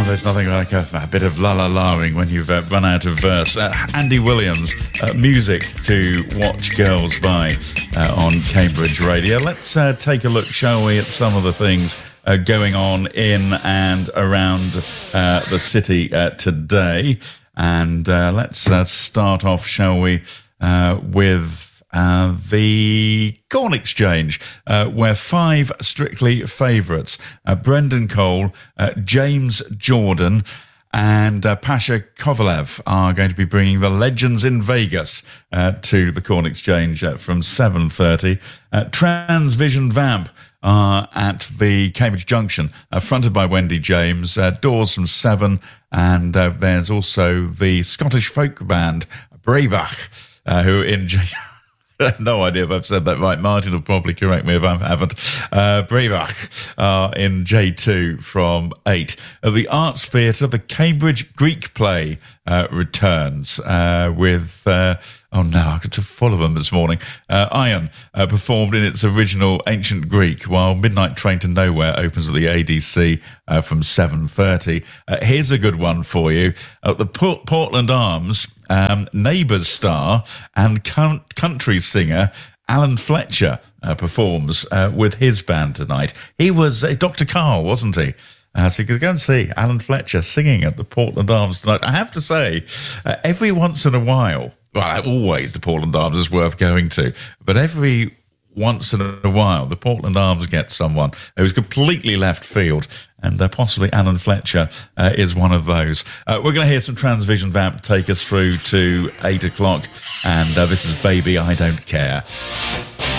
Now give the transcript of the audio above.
there's nothing like a bit of la-la-la-ing when you've run out of verse. Andy Williams, music to watch girls by on Cambridge Radio. Let's take a look, shall we, at some of the things going on in and around the city today. And let's start off, shall we, with the Corn Exchange, where 5 Strictly favourites, Brendan Cole, James Jordan and Pasha Kovalev, are going to be bringing the Legends in Vegas to the Corn Exchange from 7:30. Transvision Vamp are at the Cambridge Junction, fronted by Wendy James, doors from 7, and there's also the Scottish folk band Breibach, who in no idea if I've said that right. Martin will probably correct me if I haven't. Breibach in J2 from 8. At the Arts Theatre, the Cambridge Greek play returns with... oh no, I got too full of them this morning. Iron performed in its original ancient Greek, while Midnight Train to Nowhere opens at the ADC from 7:30. Here's a good one for you. At the Portland Arms, Neighbours star and country singer Alan Fletcher performs with his band tonight. He was Dr. Carl, wasn't he? So you could go and see Alan Fletcher singing at the Portland Arms tonight. I have to say, every once in a while, well, always the Portland Arms is worth going to, but every once in a while, the Portland Arms get someone who's completely left field, and possibly Alan Fletcher is one of those. We're going to hear some Transvision Vamp take us through to 8 o'clock, and this is Baby I Don't Care.